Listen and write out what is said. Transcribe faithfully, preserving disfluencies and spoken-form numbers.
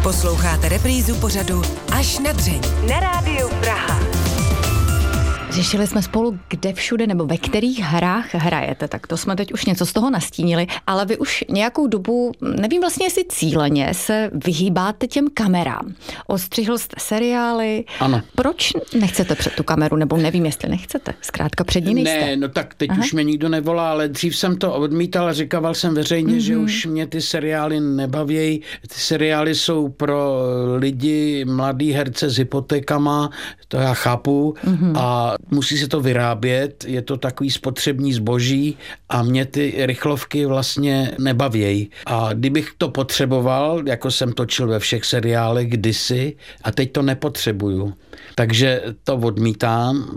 Posloucháte reprízu pořadu Až na dřeň na Rádiu Praha. Řešili jsme spolu, kde všude nebo ve kterých hrách hrajete, tak to jsme teď už něco z toho nastínili, ale vy už nějakou dobu, nevím vlastně jestli cíleně, se vyhýbáte těm kamerám. Ostřihl jste seriály. Ano. Proč nechcete před tu kameru, nebo nevím, jestli nechcete, zkrátka před ní nejste? Ne, no tak teď Aha. už mě nikdo nevolá, ale dřív jsem to odmítal a říkával jsem veřejně, mm-hmm. že už mě ty seriály nebavějí. Ty seriály jsou pro lidi, mladý herce s hypotékama, to já chápu, mm-hmm. a musí se to vyrábět, je to takový spotřební zboží a mě ty rychlovky vlastně nebavějí. A kdybych to potřeboval, jako jsem točil ve všech seriálech kdysi, a teď to nepotřebuju. Takže to odmítám.